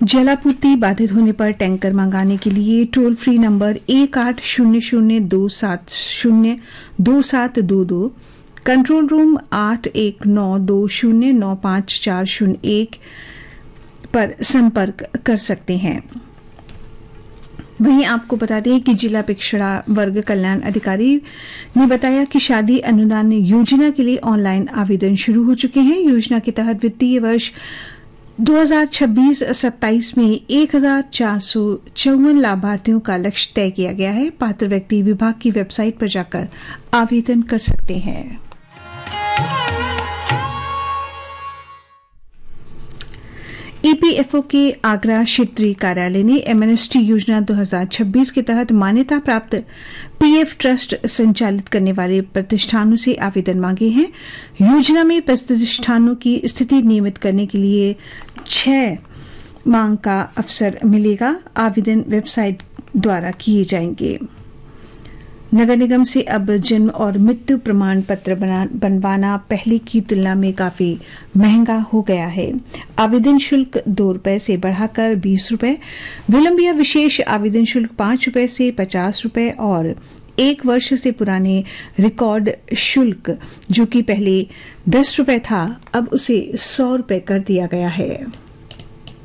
जलापूर्ति बाधित होने पर टैंकर मंगाने के लिए toll free number 18002722 control room 8192095401 पर संपर्क कर सकते हैं। वहीं आपको बता दें कि जिला पिछड़ा वर्ग कल्याण अधिकारी ने बताया कि शादी अनुदान योजना के लिए ऑनलाइन आवेदन शुरू हो चुके हैं। योजना के तहत वित्तीय वर्ष 2026-27 में 1454 लाभार्थियों का लक्ष्य तय किया गया है। पात्र व्यक्ति विभाग की वेबसाइट पर जाकर आवेदन कर सकते हैं। ईपीएफओ के आगरा क्षेत्रीय कार्यालय ने एमएनएसटी योजना 2026 के तहत मान्यता प्राप्त पीएफ ट्रस्ट संचालित करने वाले प्रतिष्ठानों से आवेदन मांगे हैं। योजना में प्रतिष्ठानों की स्थिति नियमित करने के लिए 6 मांग का अवसर मिलेगा। आवेदन वेबसाइट द्वारा किए जाएंगे। नगर निगम से अब जन्म और मृत्यु प्रमाण पत्र बनवाना पहले की तुलना में काफी महंगा हो गया है। आवेदन शुल्क 2 रुपए से बढ़ाकर 20 रुपए, विलंब या विशेष आवेदन शुल्क 5 रुपए से 50 रुपए और 1 वर्ष से पुराने रिकॉर्ड शुल्क जो कि पहले 10 रुपए था अब उसे 100 रुपए कर दिया गया है।